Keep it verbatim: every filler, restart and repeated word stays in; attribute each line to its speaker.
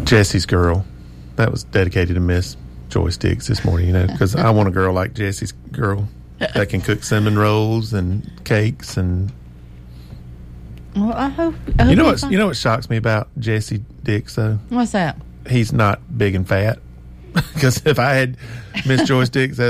Speaker 1: Jesse's girl. That was dedicated to Miss Joyce Dix this morning, you know, because I want a girl like Jesse's girl that can cook cinnamon rolls and cakes and.
Speaker 2: Well, I hope. I hope
Speaker 1: you know what? You know what shocks me about Jesse Dix though?
Speaker 2: What's that?
Speaker 1: He's not big and fat. Because if I had Miss Joyce Dix as